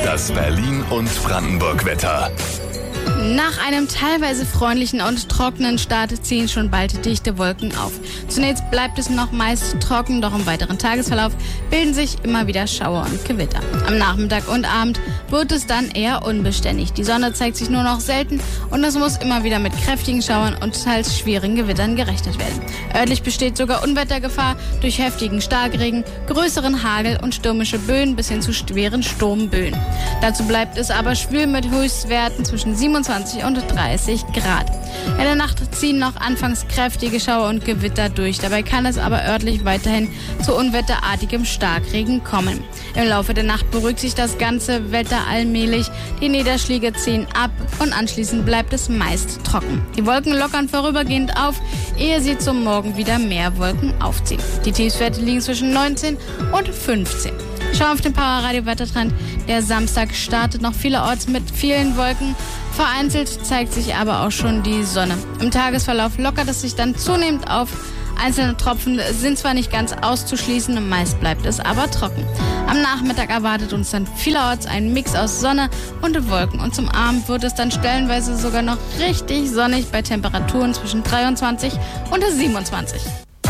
Das Berlin- und Brandenburg-Wetter. Nach einem teilweise freundlichen und trockenen Start ziehen schon bald dichte Wolken auf. Zunächst bleibt es noch meist trocken, doch im weiteren Tagesverlauf bilden sich immer wieder Schauer und Gewitter. Am Nachmittag und Abend wird es dann eher unbeständig. Die Sonne zeigt sich nur noch selten und es muss immer wieder mit kräftigen Schauern und teils schweren Gewittern gerechnet werden. Örtlich besteht sogar Unwettergefahr durch heftigen Starkregen, größeren Hagel und stürmische Böen bis hin zu schweren Sturmböen. Dazu bleibt es aber schwül mit Höchstwerten zwischen 27 und 30 Grad. In der Nacht ziehen noch anfangs kräftige Schauer und Gewitter durch. Dabei kann es aber örtlich weiterhin zu unwetterartigem Starkregen kommen. Im Laufe der Nacht beruhigt sich das ganze Wetter allmählich. Die Niederschläge ziehen ab und anschließend bleibt es meist trocken. Die Wolken lockern vorübergehend auf, ehe sie zum Morgen wieder mehr Wolken aufziehen. Die Tiefstwerte liegen zwischen 19 und 15. Schau auf den Powerradio-Wettertrend. Der Samstag startet noch vielerorts mit vielen Wolken. Vereinzelt zeigt sich aber auch schon die Sonne. Im Tagesverlauf lockert es sich dann zunehmend auf. Einzelne Tropfen sind zwar nicht ganz auszuschließen, meist bleibt es aber trocken. Am Nachmittag erwartet uns dann vielerorts ein Mix aus Sonne und Wolken. Und zum Abend wird es dann stellenweise sogar noch richtig sonnig bei Temperaturen zwischen 23 und 27.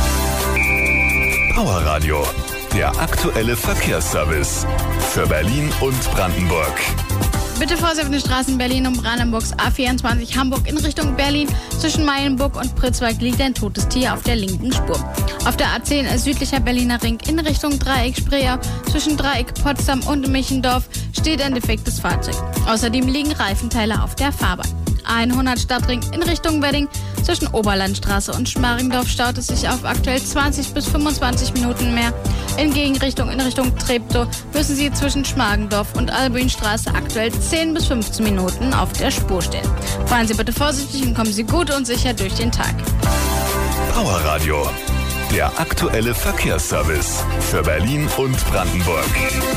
Powerradio, der aktuelle Verkehrsservice für Berlin und Brandenburg. Bitte Vorsicht auf den Straßen Berlin und Brandenburgs A24 Hamburg in Richtung Berlin. Zwischen Meilenburg und Pritzwalk liegt ein totes Tier auf der linken Spur. Auf der A10 südlicher Berliner Ring in Richtung Dreieck Spreeau zwischen Dreieck Potsdam und Michendorf steht ein defektes Fahrzeug. Außerdem liegen Reifenteile auf der Fahrbahn. A100 Stadtring in Richtung Wedding zwischen Oberlandstraße und Schmargendorf staut es sich auf aktuell 20 bis 25 Minuten mehr. In Gegenrichtung in Richtung Treptow müssen Sie zwischen Schmargendorf und Albuinstraße aktuell 10 bis 15 Minuten auf der Spur stehen. Fahren Sie bitte vorsichtig und kommen Sie gut und sicher durch den Tag. Powerradio, der aktuelle Verkehrsservice für Berlin und Brandenburg.